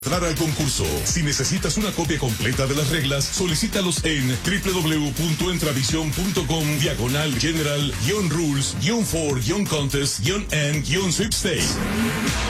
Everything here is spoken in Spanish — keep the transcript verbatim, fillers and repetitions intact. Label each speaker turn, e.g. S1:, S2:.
S1: Entrar al concurso. Si necesitas una copia completa de las reglas, solicítalos en w w w punto entravision punto com diagonal general guion rules guion for guion contest guion and guion sweepstakes.